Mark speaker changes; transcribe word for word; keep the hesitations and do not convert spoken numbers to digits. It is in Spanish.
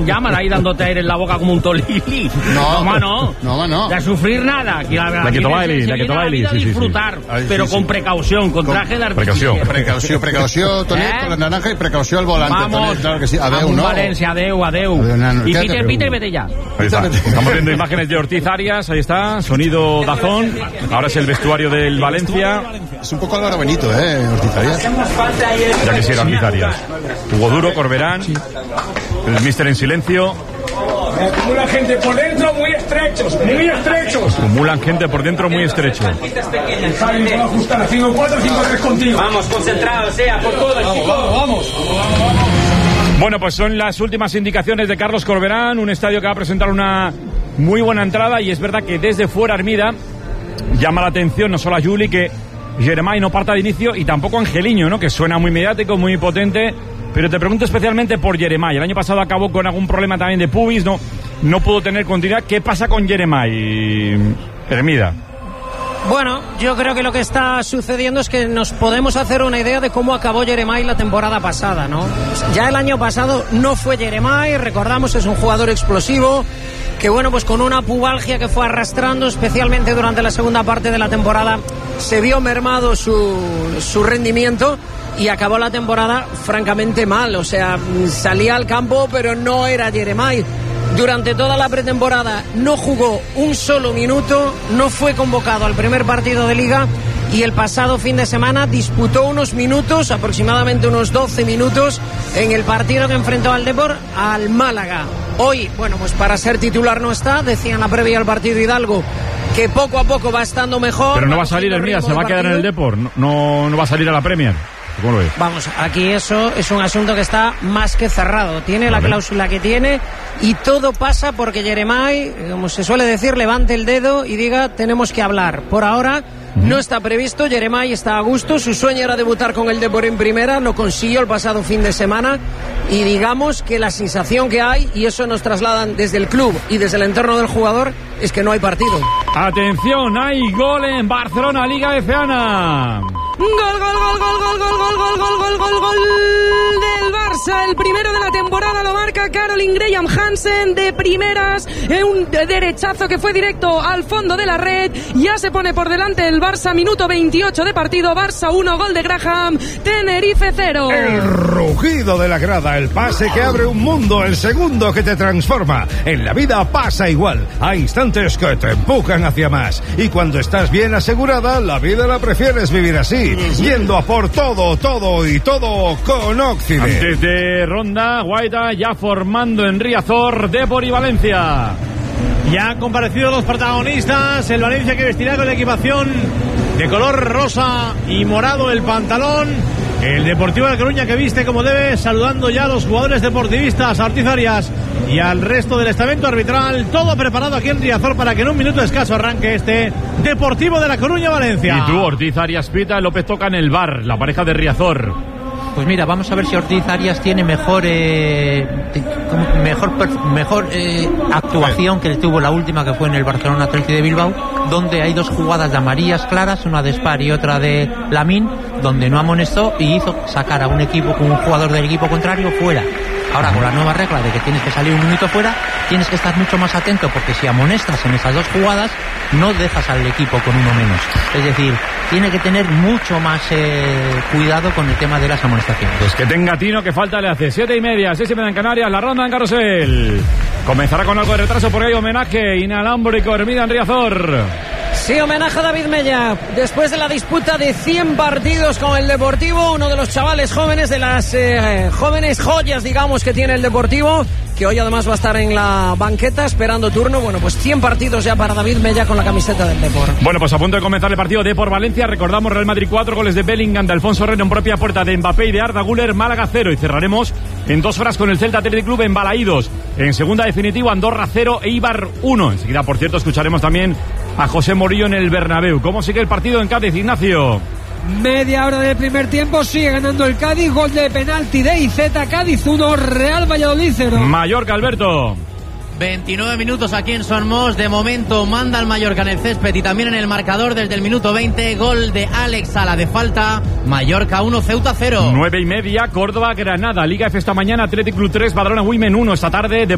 Speaker 1: llamas ahí dándote aire en la boca como un tolili.
Speaker 2: No,
Speaker 1: no, no.
Speaker 2: No, no.
Speaker 1: De sufrir nada. Que la,
Speaker 3: la que toma Eli, la que toma Eli.
Speaker 1: Sí, disfrutar,
Speaker 3: sí, sí.
Speaker 1: Ay, pero sí, con sí. precaución, con, con traje de artificio.
Speaker 3: Precaución.
Speaker 2: Precaución, precaución, Tonet, ¿Eh? con la naranja y precaución al volante.
Speaker 1: Vamos.
Speaker 2: Tonet, claro que sí. Adeu, ¿no?
Speaker 1: Valencia, adeu, adeu. adeu nano, y Peter, Peter, vete ya.
Speaker 3: Ahí está. Estamos viendo imágenes de Ortiz Arias, ahí está, sonido Dazón. Ahora es el vestuario del Valencia.
Speaker 2: Es un poco Álvaro Benito, ¿eh? Ortiz Arias.
Speaker 3: Ya quisiera Ortiz Arias. Hugo Duro, Corberán, sí. El míster en silencio.
Speaker 4: Acumulan gente por dentro muy estrechos, muy estrechos.
Speaker 3: Acumulan gente por dentro muy estrecho.
Speaker 4: Javi, puedo ajustar a cinco cuatro, cinco tres contigo.
Speaker 1: Vamos, concentrados, sea por todo,
Speaker 4: vamos,
Speaker 1: chicos.
Speaker 4: Vamos, vamos, vamos.
Speaker 3: Bueno, pues son las últimas indicaciones de Carlos Corberán, un estadio que va a presentar una muy buena entrada y es verdad que desde fuera Armida llama la atención no solo a Juli que Jeremai no parta de inicio y tampoco Angeliño, ¿no? Que suena muy mediático, muy potente. Pero te pregunto especialmente por Jeremai. El año pasado acabó con algún problema también de pubis, no, no pudo tener continuidad. ¿Qué pasa con Jeremai, Hermida?
Speaker 5: Bueno, yo creo que lo que está sucediendo es que nos podemos hacer una idea de cómo acabó Jeremai la temporada pasada, ¿no? Ya el año pasado no fue Jeremai, recordamos, es un jugador explosivo, que bueno, pues con una pubalgia que fue arrastrando, especialmente durante la segunda parte de la temporada, se vio mermado su, su rendimiento y acabó la temporada francamente mal, o sea, salía al campo pero no era Jeremai. Durante toda la pretemporada no jugó un solo minuto, no fue convocado al primer partido de Liga y el pasado fin de semana disputó unos minutos, aproximadamente unos doce minutos, en el partido que enfrentó al Depor al Málaga. Hoy, bueno, pues para ser titular no está, decía en la previa al partido Hidalgo que poco a poco va estando mejor.
Speaker 3: Pero no va a salir el Mía, se va a quedar en el Depor, no, no, no va a salir a la Premier. ¿Cómo lo ves?
Speaker 5: Vamos, aquí eso es un asunto que está más que cerrado. Tiene la cláusula que tiene y todo pasa porque Jeremai, como se suele decir, levante el dedo y diga tenemos que hablar. Por ahora uh-huh. no está previsto, Jeremai está a gusto, su sueño era debutar con el Depor en primera, lo consiguió el pasado fin de semana y digamos que la sensación que hay, y eso nos trasladan desde el club y desde el entorno del jugador, es que no hay partido.
Speaker 3: Atención, hay gol en Barcelona, Liga F A.
Speaker 6: Gol, gol, gol, gol, gol, gol, gol, gol, gol, gol, gol, gol del Barça. El primero de la temporada lo marca Caroline Graham Hansen de primeras. Un derechazo que fue directo al fondo de la red. Ya se pone por delante el Barça. Minuto veintiocho de partido. Barça uno, gol de Graham. Tenerife cero.
Speaker 7: El rugido de la grada. El pase que abre un mundo. El segundo que te transforma. En la vida pasa igual. Hay instantes que te empujan hacia más. Y cuando estás bien asegurada, la vida la prefieres vivir así. Yendo a por todo, todo y todo con Occident.
Speaker 3: Antes de ronda, Guaita ya formando en Riazor, Depor y Valencia.
Speaker 8: Ya han comparecido los protagonistas. El Valencia que vestirá con la equipación de color rosa y morado el pantalón. El Deportivo de La Coruña que viste como debe, saludando ya a los jugadores deportivistas, a Ortiz Arias y al resto del estamento arbitral. Todo preparado aquí en Riazor para que en un minuto escaso arranque este Deportivo de La Coruña-Valencia.
Speaker 3: Y tú, Ortiz Arias pita, López toca en el bar, la pareja de Riazor.
Speaker 9: Pues mira, vamos a ver si Ortiz Arias tiene mejor eh, mejor mejor eh, actuación que tuvo la última, que fue en el Barcelona Athletic de Bilbao, donde hay dos jugadas de amarillas claras, una de Spar y otra de Lamine, donde no amonestó y hizo sacar a un equipo, un jugador del equipo contrario fuera. Ahora, con la nueva regla de que tienes que salir un minuto fuera, tienes que estar mucho más atento, porque si amonestas en esas dos jugadas, no dejas al equipo con uno menos. Es decir, tiene que tener mucho más eh, cuidado con el tema de las amonestaciones.
Speaker 3: Pues que tenga tino, que falta le hace. Siete y media, seis y media en Canarias, la ronda en Carrusel. Comenzará con algo de retraso porque hay homenaje inalámbrico, Hermida en Riazor.
Speaker 5: Sí, homenaje a David Mella. Después de la disputa de cien partidos con el Deportivo, uno de los chavales jóvenes, de las eh, jóvenes joyas, digamos, que tiene el Deportivo, que hoy además va a estar en la banqueta esperando turno. Bueno, pues cien partidos ya para David Mella con la camiseta del Depor.
Speaker 3: Bueno, pues a punto de comenzar el partido Depor-Valencia. Recordamos Real Madrid cuatro, goles de Bellingham, de Alfonso Reno en propia puerta, de Mbappé y de Arda Güler, Málaga cero. Y cerraremos en dos horas con el Celta Athletic Club en Balaídos. En segunda definitivo, Andorra cero, Eibar uno. Enseguida, por cierto, escucharemos también a José Morillo en el Bernabéu. ¿Cómo sigue el partido en Cádiz, Ignacio?
Speaker 10: Media hora del primer tiempo, sigue ganando el Cádiz, gol de penalti de I Z, Cádiz uno, Real Valladolid cero.
Speaker 3: Mallorca, Alberto.
Speaker 11: veintinueve minutos aquí en Somos. De momento manda el Mallorca en el césped y también en el marcador desde el minuto veinte. Gol de Alex Sala de falta. Mallorca uno, Ceuta cero.
Speaker 3: Nueve y media, Córdoba, Granada. Liga F esta mañana, Athletic Club tres, Badalona Women uno. Esta tarde de